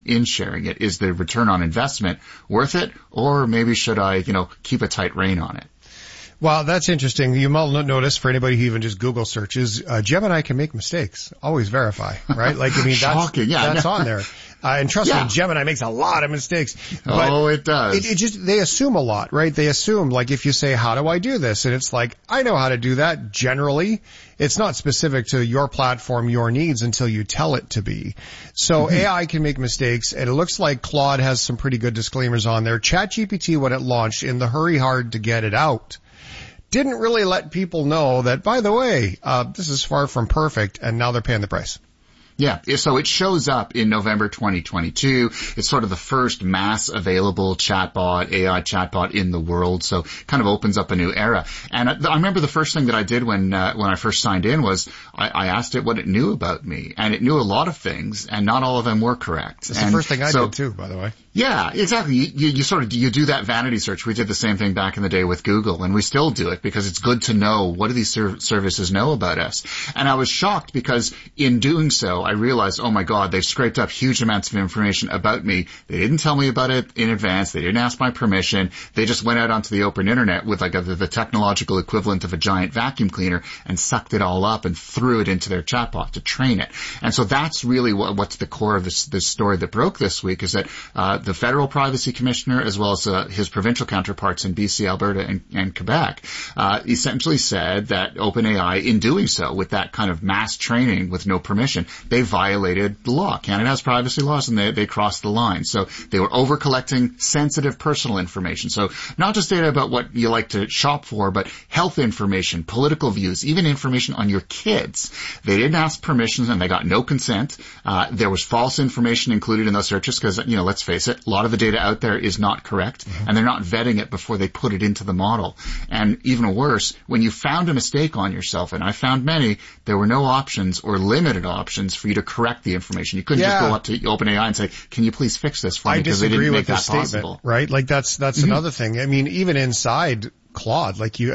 in sharing it? Is the return on investment worth it? Or maybe should I, keep a tight rein on it? Well, that's interesting. You might notice, for anybody who even just Google searches, Gemini can make mistakes. Always verify, right? Shocking. That's on there. And trust me, Gemini makes a lot of mistakes. But it does. They assume a lot, right? They assume, if you say, how do I do this? And it's like, I know how to do that generally. It's not specific to your platform, your needs until you tell it to be. So AI can make mistakes, and it looks like Claude has some pretty good disclaimers on there. ChatGPT, when it launched, in the hurry hard to get it out, didn't really let people know that, by the way, this is far from perfect, and now they're paying the price. Yeah, so it shows up in November 2022. It's sort of the first mass available chatbot, AI chatbot in the world, so kind of opens up a new era. And I remember the first thing that I did when I first signed in was I asked it what it knew about me, and it knew a lot of things, and not all of them were correct. That's the first thing I did too, by the way. Yeah, exactly. You do that vanity search. We did the same thing back in the day with Google, and we still do it because it's good to know what do these services know about us. And I was shocked because in doing so, I realized, oh my God, they've scraped up huge amounts of information about me. They didn't tell me about it in advance. They didn't ask my permission. They just went out onto the open internet with the technological equivalent of a giant vacuum cleaner and sucked it all up and threw it into their chatbot to train it. And so that's really what's the core of this story that broke this week, is that the federal privacy commissioner, as well as his provincial counterparts in BC, Alberta, and Quebec, essentially said that OpenAI, in doing so, with that kind of mass training with no permission, they violated the law. Canada has privacy laws, and they crossed the line. So they were over-collecting sensitive personal information. So not just data about what you like to shop for, but health information, political views, even information on your kids. They didn't ask permissions, and they got no consent. There was false information included in those searches because, let's face it, a lot of the data out there is not correct, and they're not vetting it before they put it into the model. And even worse, when you found a mistake on yourself, and I found many, there were no options or limited options for you to correct the information. You couldn't just go up to OpenAI and say, can you please fix this for me? Because they didn't make that possible. Right? That's another thing. I mean, even inside Claude,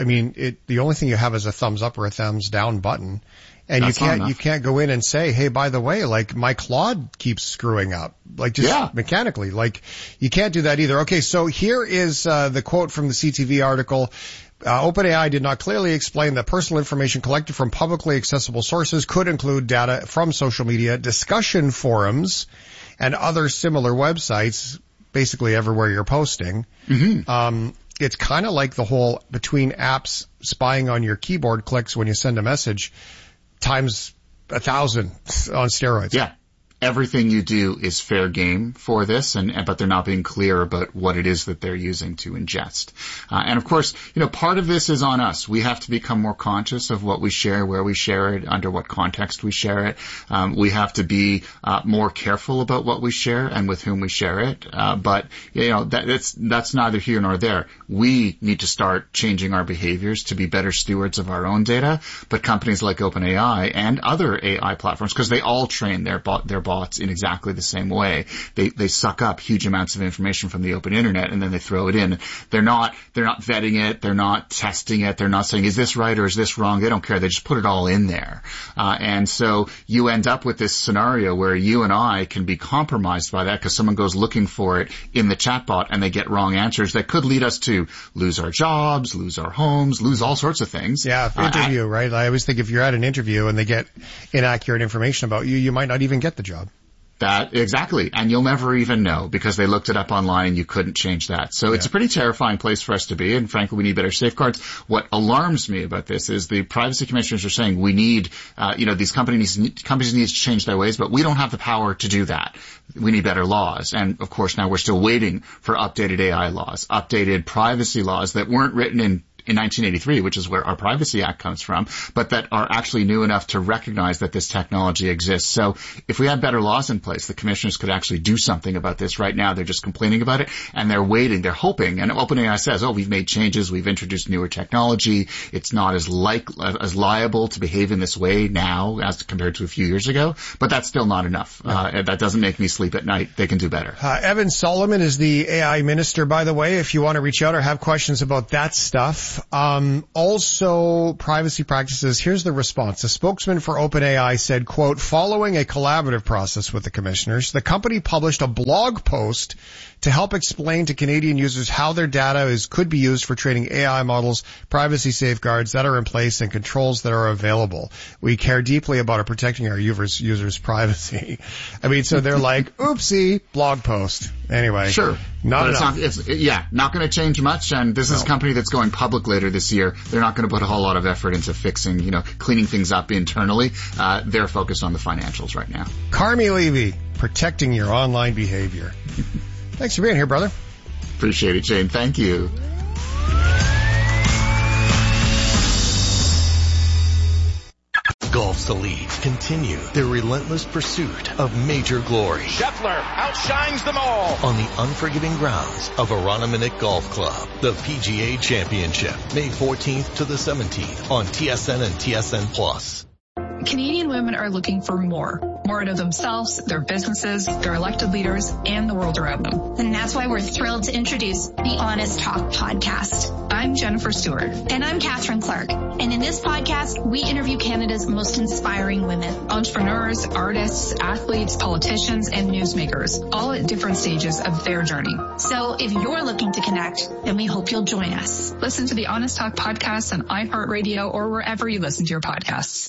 the only thing you have is a thumbs up or a thumbs down button. And you can't go in and say, hey, by the way, my Claude keeps screwing up, mechanically. You can't do that either. Okay, so here is the quote from the CTV article. OpenAI did not clearly explain that personal information collected from publicly accessible sources could include data from social media, discussion forums, and other similar websites, basically everywhere you're posting. It's kind of like the whole between apps spying on your keyboard clicks when you send a message times 1,000 on steroids. Yeah. Everything you do is fair game for this, but they're not being clear about what it is that they're using to ingest. And of course, part of this is on us. We have to become more conscious of what we share, where we share it, under what context we share it. We have to be more careful about what we share and with whom we share it. But that's neither here nor there. We need to start changing our behaviors to be better stewards of our own data. But companies like OpenAI and other AI platforms, because they all train their bots in exactly the same way. They suck up huge amounts of information from the open internet and then they throw it in. They're not vetting it. They're not testing it. They're not saying, is this right or is this wrong? They don't care. They just put it all in there. And so you end up with this scenario where you and I can be compromised by that because someone goes looking for it in the chatbot and they get wrong answers that could lead us to lose our jobs, lose our homes, lose all sorts of things. Yeah, interview, right? I always think if you're at an interview and they get inaccurate information about you, you might not even get the job. Exactly. And you'll never even know because they looked it up online and you couldn't change that. So it's a pretty terrifying place for us to be. And frankly, we need better safeguards. What alarms me about this is the privacy commissioners are saying we need, these companies need to change their ways, but we don't have the power to do that. We need better laws. And of course, now we're still waiting for updated AI laws, updated privacy laws that weren't written in 1983, which is where our Privacy Act comes from, but that are actually new enough to recognize that this technology exists. So if we had better laws in place, the commissioners could actually do something about this. Right now, they're just complaining about it, and they're waiting, they're hoping, and OpenAI says, we've made changes, we've introduced newer technology, it's not as liable to behave in this way now as compared to a few years ago, but that's still not enough. That doesn't make me sleep at night. They can do better. Evan Solomon is the AI minister, by the way. If you want to reach out or have questions about that stuff, stuff. Also, privacy practices. Here's the response. A spokesman for OpenAI said, quote, following a collaborative process with the commissioners, the company published a blog post to help explain to Canadian users how their data could be used for training AI models, privacy safeguards that are in place, and controls that are available. We care deeply about protecting our users' privacy. I mean, so they're like, oopsie, blog post. Anyway. Sure. Not going to change much, and this is a company that's going public later this year. They're not going to put a whole lot of effort into fixing, cleaning things up internally. They're focused on the financials right now. Carmi Levy, protecting your online behavior. Thanks for being here, brother. Appreciate it, Shane. Thank you. Golf's Elite continue their relentless pursuit of major glory. Scheffler outshines them all on the unforgiving grounds of Aranaminuk Golf Club. The PGA Championship, May 14th to the 17th on TSN and TSN+. Canadian women are looking for more out of themselves, their businesses, their elected leaders, and the world around them. And that's why we're thrilled to introduce the Honest Talk podcast. I'm Jennifer Stewart. And I'm Catherine Clark. And in this podcast, we interview Canada's most inspiring women. Entrepreneurs, artists, athletes, politicians, and newsmakers, all at different stages of their journey. So if you're looking to connect, then we hope you'll join us. Listen to the Honest Talk podcast on iHeartRadio or wherever you listen to your podcasts.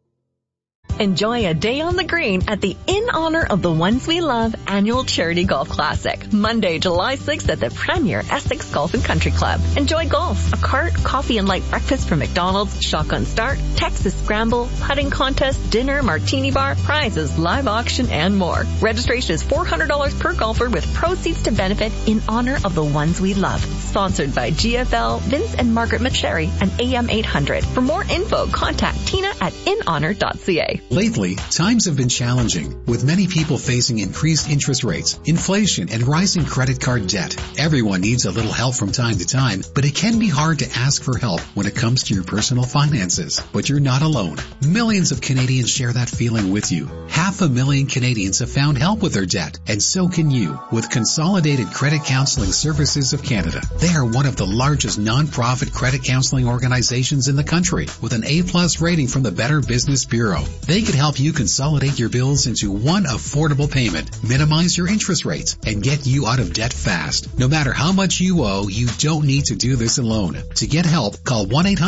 Enjoy a day on the green at the In Honor of the Ones We Love annual charity golf classic, Monday, July 6th at the Premier Essex Golf and Country Club. Enjoy golf, a cart, coffee and light breakfast from McDonald's, shotgun start, Texas scramble, putting contest, dinner, martini bar, prizes, live auction, and more. Registration is $400 per golfer with proceeds to benefit In Honor of the Ones We Love. Sponsored by GFL, Vince and Margaret McSherry, and AM 800. For more info, contact Tina at inhonor.ca. Lately, times have been challenging, with many people facing increased interest rates, inflation, and rising credit card debt. Everyone needs a little help from time to time, but it can be hard to ask for help when it comes to your personal finances. But you're not alone. Millions of Canadians share that feeling with you. 500,000 Canadians have found help with their debt, and so can you, with Consolidated Credit Counseling Services of Canada. They are one of the largest non-profit credit counseling organizations in the country, with an A+ rating from the Better Business Bureau. They can help you consolidate your bills into one affordable payment, minimize your interest rates, and get you out of debt fast. No matter how much you owe, you don't need to do this alone. To get help, call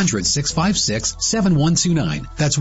1-800-656-7129. That's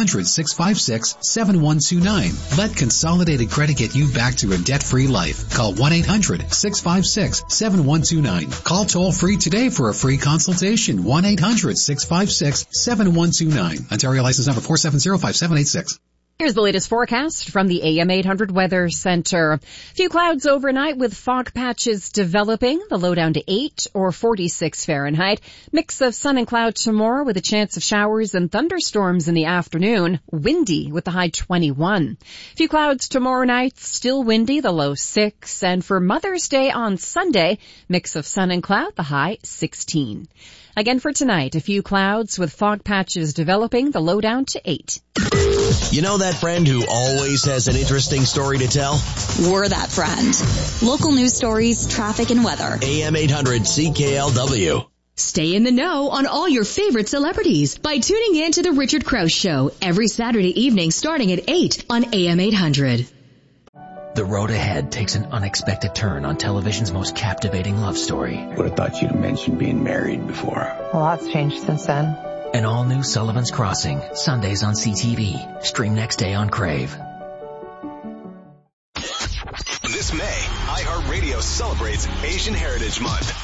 1-800-656-7129. Let Consolidated Credit get you back to a debt-free life. Call 1-800-656-7129. Call toll-free today for a free consultation. 1-800-656-7129. Ontario license number 4705786. Here's the latest forecast from the AM 800 Weather Center. Few clouds overnight with fog patches developing. The low down to 8 or 46 Fahrenheit. Mix of sun and cloud tomorrow with a chance of showers and thunderstorms in the afternoon. Windy with the high 21. Few clouds tomorrow night. Still windy, the low 6. And for Mother's Day on Sunday, mix of sun and cloud, the high 16. Again for tonight, a few clouds with fog patches developing, the low down to 8. You know that friend who always has an interesting story to tell? We're that friend. Local news stories, traffic, and weather. AM 800 CKLW. Stay in the know on all your favorite celebrities by tuning in to The Richard Krause Show every Saturday evening starting at 8 on AM 800. The road ahead takes an unexpected turn on television's most captivating love story. Would have thought you'd mentioned being married before. A lot's changed since then. An all-new Sullivan's Crossing, Sundays on CTV. Stream next day on Crave. This May, iHeartRadio celebrates Asian Heritage Month.